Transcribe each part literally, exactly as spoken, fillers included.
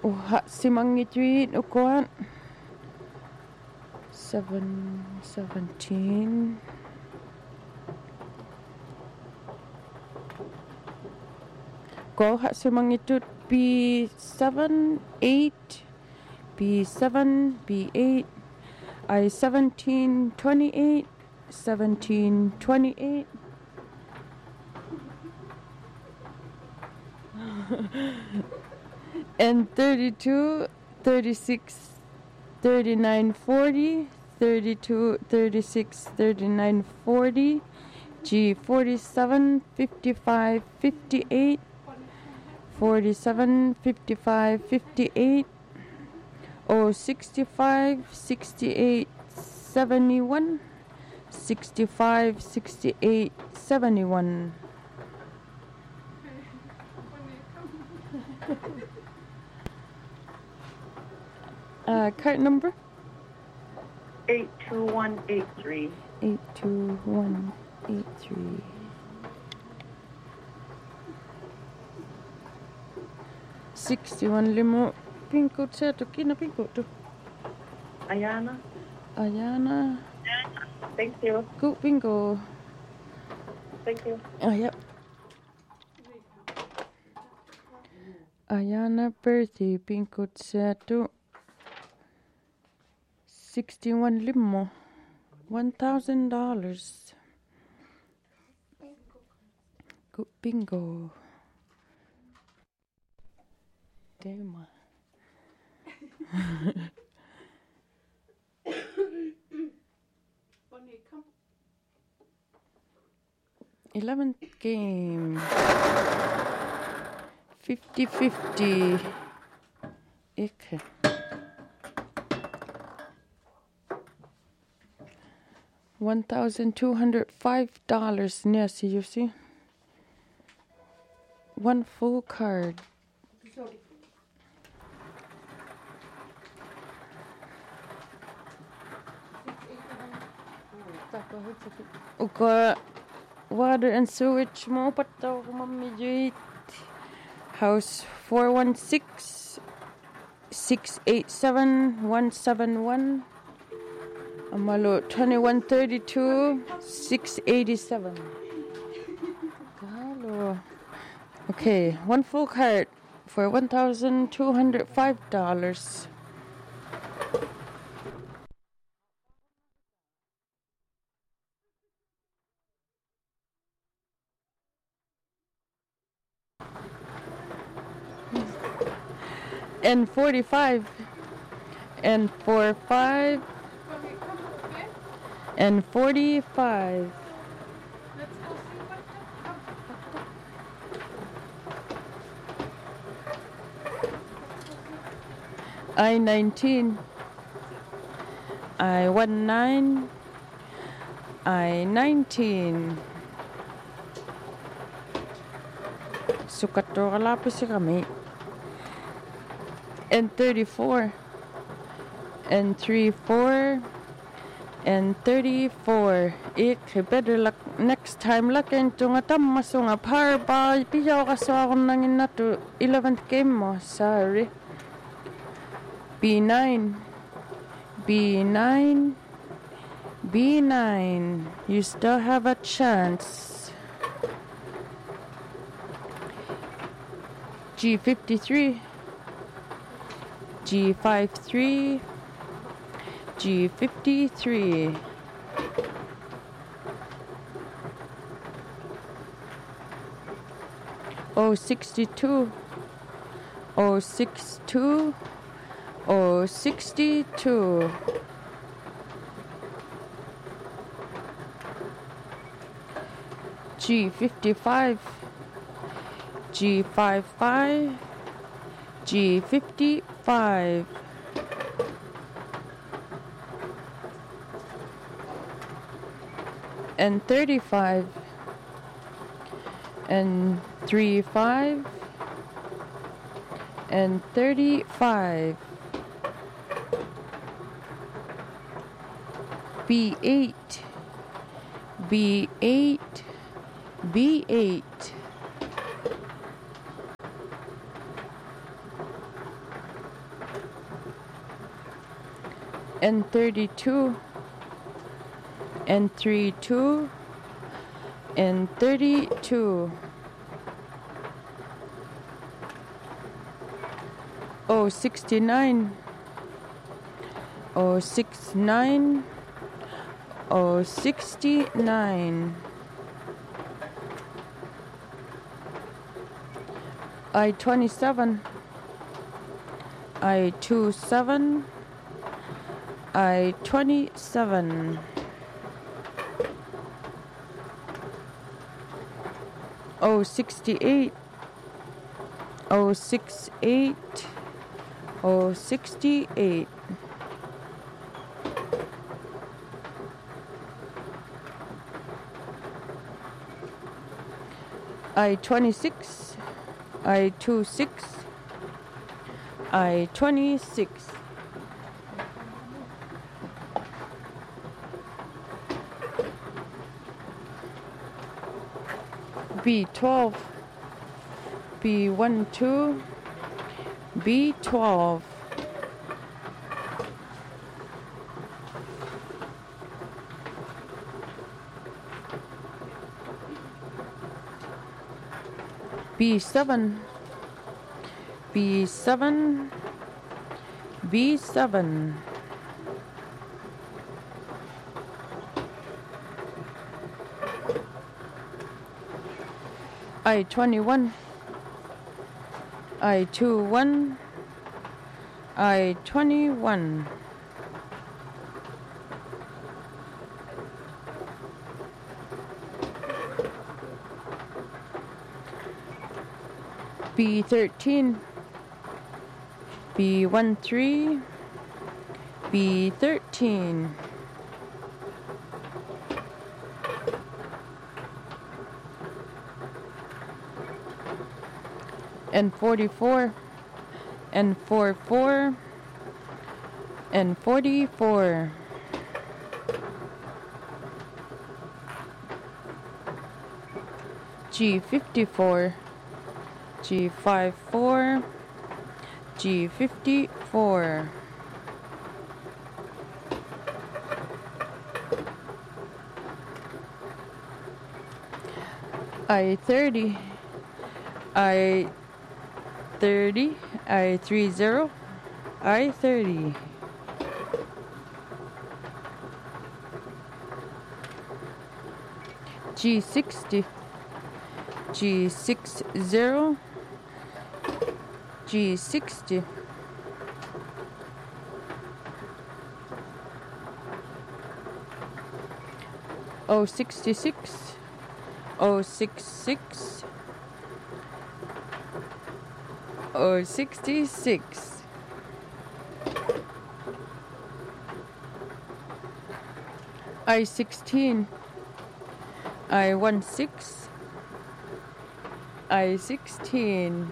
Uha simangituit ukuan. Seven seventeen. Go ha simangitut B seven eight B seven B eight I seventeen twenty eight seventeen twenty eight. And thirty-two, thirty-six, thirty-nine, forty, thirty-two, thirty-six, thirty-nine, forty, G forty-seven, fifty-five, fifty-eight, forty-seven, fifty-five, fifty-eight, O sixty-five, sixty-eight, seventy-one, sixty-five, sixty-eight, seventy-one. Uh, card number? eight two one eight three. eight two one eight three. sixty-one limo. Pinko seto. Kina pinko to? Ayana. Ayana. Thank you. Go bingo. Thank you. Ah, yep. Ayana birthday bingo seto. Sixty-one limo. One thousand dollars. Go bingo. Damn. Eleventh game. Fifty fifty. Okay. One thousand two hundred five dollars. Yes, you see. One full card. Uka water and sewage mo pataw mamijit. House four one six six eight seven one seven one. Amalo twenty-one thirty-two six eighty-seven. Hello. Okay, one full card for one thousand two hundred five dollars. And forty-five and four five and forty-five. I nineteen, I one nine, I nineteen. Sukat to kalapis si kami. And thirty-four, and three four, and thirty-four. Ik better luck next time. Lakin to nga tamaso nga par ba piyaw ka sa akong nangin na to eleventh game mo. Sorry. B nine, B nine, B nine. You still have a chance. G fifty-three, G fifty-three, G fifty-three. O sixty-two, O sixty-two, O sixty-two. G fifty-five, G fifty-five, G fifty-five. And thirty-five. And three five. And thirty-five. B eight, B eight, B eight. and thirty-two and three two and thirty-two. Oh, sixty-nine. Oh, six-nine. Oh, sixty-nine. I twenty-seven. I two-seven. I twenty-seven. Oh, sixty-eight. Oh, six-eight. Oh, sixty-eight. I twenty-six. I two-six. I twenty-six. B twelve. B one two. B twelve. B seven. B seven. B seven. I twenty-one. I two-one. I twenty-one. B thirteen. B one three. B thirteen. And forty-four. And four four. And forty-four. G fifty-four. G fifty-four. G fifty-four. I thirty. I thirty. I three zero. I thirty. G sixty. G six zero. G sixty. O sixty-six. O sixty-six. O sixty-six. I sixteen. I one six. I sixteen.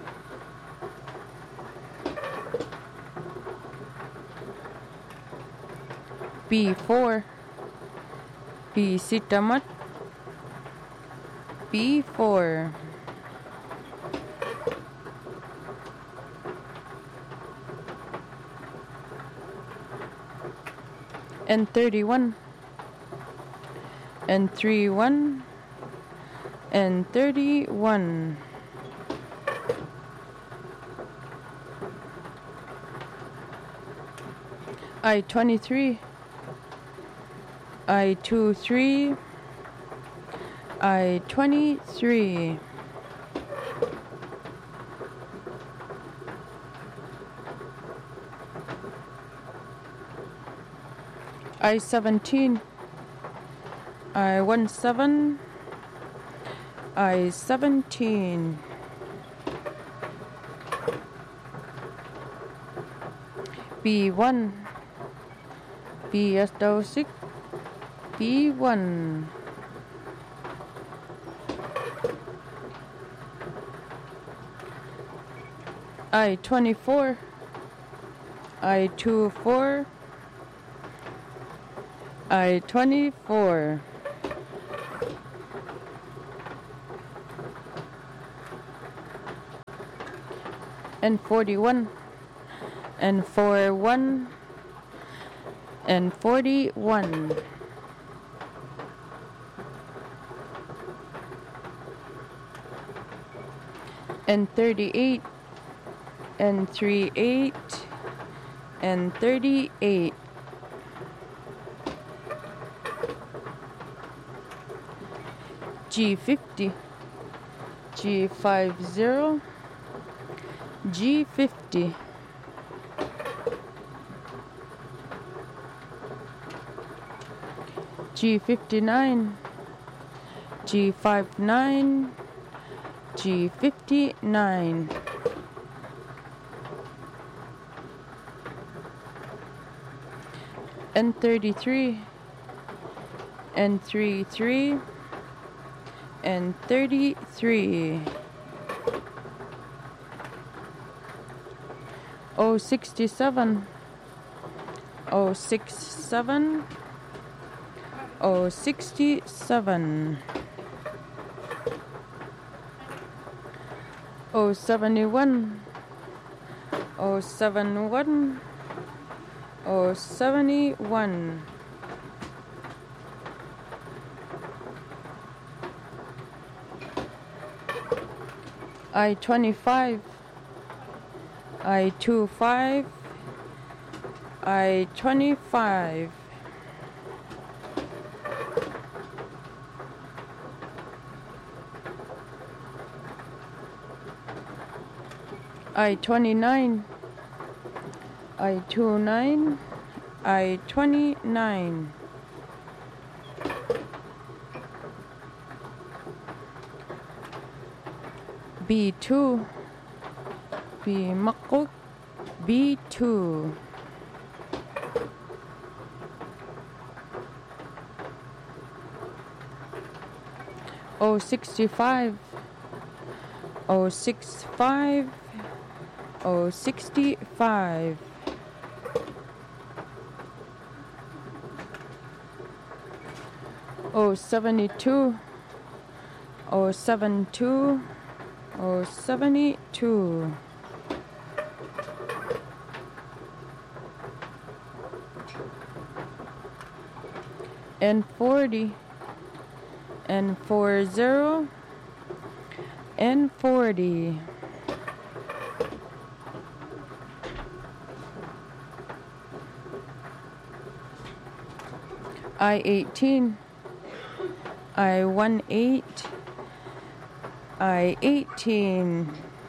B four. B sitamat. B four. And thirty-one. And three one. And thirty-one. I twenty-three. I two three. I twenty-three. I seventeen. I one seven. I seventeen. B one. B as though six. B one. I twenty-four. I two four. I twenty-four. And forty-one. And four one. and forty-one. And thirty-eight, and three-eight, and thirty-eight. G fifty, G fifty, G fifty. G fifty-nine, G fifty-nine, G fifty-nine. And thirty-three, and three-three, and thirty-three. Oh, sixty-seven, oh, six-seven, oh, sixty-seven. Oh, seventy-one, oh, seventy-one, oh, seventy-one. I twenty-five, I twenty-five, I twenty-five. I twenty-nine, I twenty-nine, I twenty-nine. B two, B makuk, B two. Oh, sixty-five, oh, sixty-five, oh, sixty-five. Oh, seventy-two, oh, seventy-two, oh, seventy-two. And forty, and four zero, and forty. I eighteen, I one eight, I eighteen.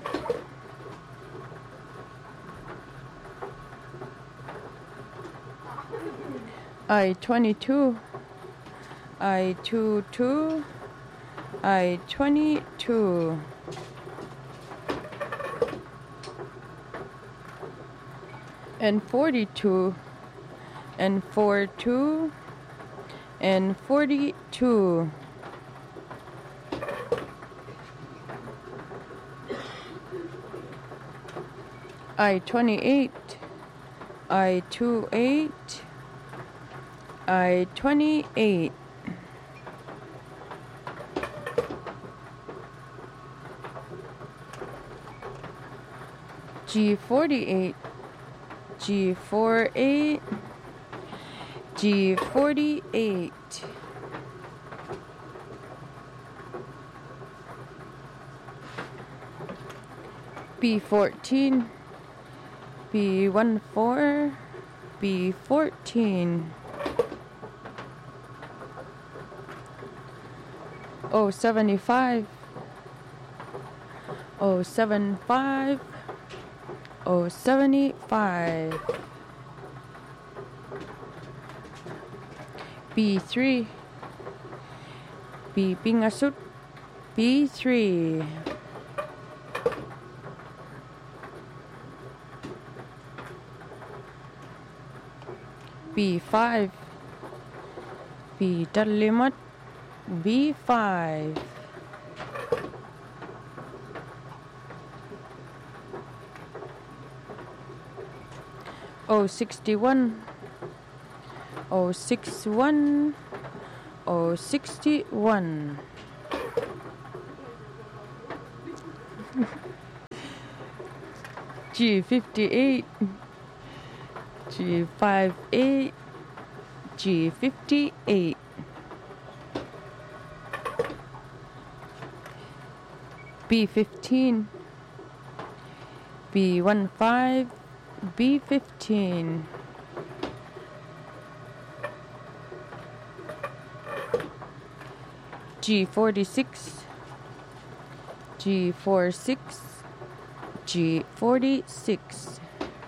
I twenty-two, I two two, I twenty-two. And forty-two, and four two, and forty-two. I twenty-eight, I twenty-eight, I twenty-eight. G forty-eight, G forty-eight, G forty-eight. B fourteen, B fourteen, B fourteen. Oh, seventy-five, oh, seventy-five, oh, seventy-five. B three, B pingasut, B three. B five, B dalimat, B five. Oh, sixty-one, oh, sixty-one, oh, sixty-one. G fifty-eight, G fifty-eight, G fifty-eight. B fifteen. B fifteen. B fifteen. G forty-six. G forty-six. G forty-six.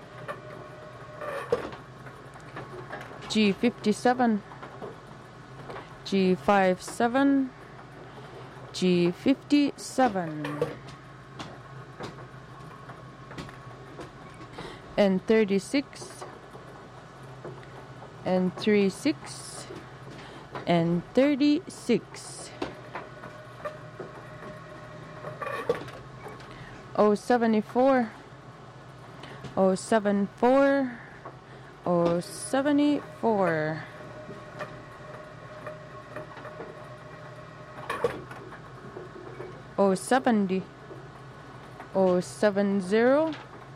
G fifty-seven. G fifty-seven. G fifty-seven. And thirty-six. And thirty-six. And thirty-six. Oh seventy-four. Oh seventy-four. Oh seventy-four. Oh seventy. Oh seven zero.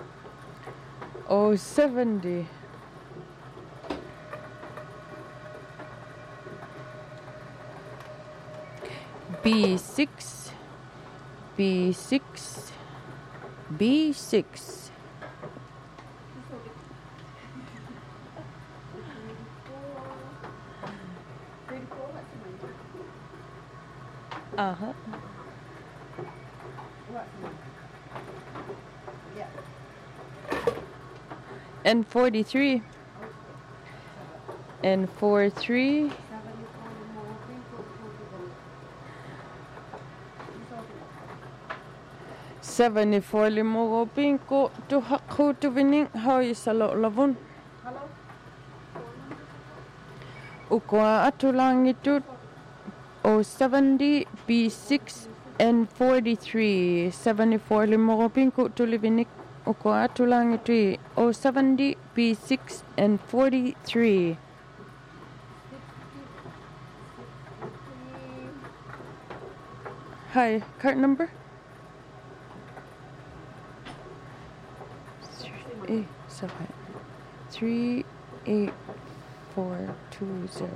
Oh seventy. B six. B six. B six. Uh-huh. And forty-three. And forty-three. seventy-four limo pinko to hakho to winning how is a lot lavon. Ukwa atulang itu oh seventy B six and forty-three. seventy-four limo pinko to livinik. Ukwa atulang itu oh seventy B six and forty-three. Hi, card number? Eight seven three eight four two zero.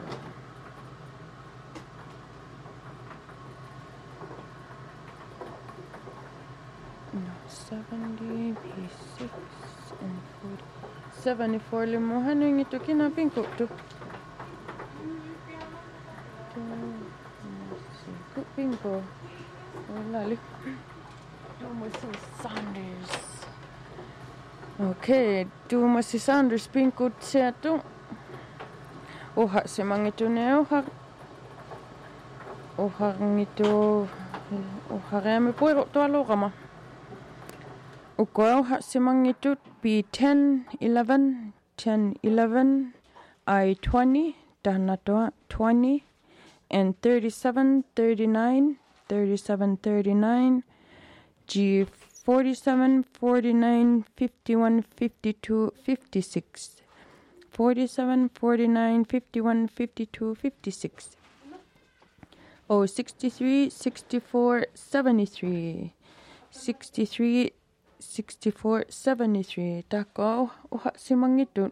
No, seventy B six and forty. Seventy-four limo hanung ito kinapin ko to. Kupin ko. Wala li. Dumo si Sanders. Okay, dumo si Sanders pinkot siya to. Oha si mangito na oha. Oha ngito. Oha remi puero to alogama. Ukwa oha si mangito B ten eleven ten eleven I twenty danato twenty and thirty-seven thirty-nine thirty-seven thirty-nine G forty-seven forty-nine fifty-one fifty-two fifty-six forty-seven forty-nine fifty-one fifty-two fifty-six oh sixty-three sixty-four seventy-three sixty-three sixty-four seventy-three tako oha si mangitun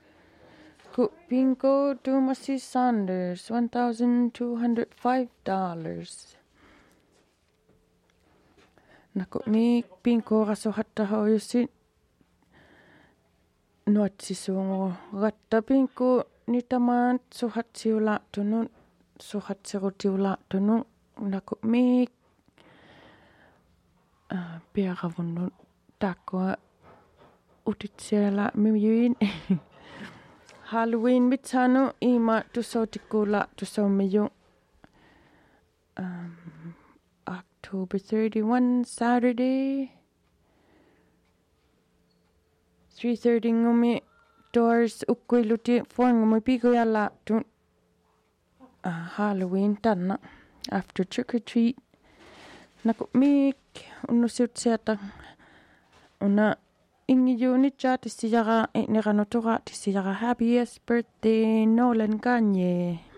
Kupinko Dumasi Sanders one thousand two hundred five dollars. Nako mi pinko raso hatta ho yusi nuat si sungo gatta pinko nitaman suhat siula tunun suhat sirutiula tunun nako mi piara vunun takwa utit siellä miyuin Halloween mitano ima tu so tikula tu so miyung um October thirty-first Saturday three thirty ngumi doors ukwiluti for ngumi pigo yala tu uh, Halloween tanna after trick or treat nako mik unusut siata una Ingi unit chat is siyaga e neganotora to siyaga happiest birthday Nolan Kanye.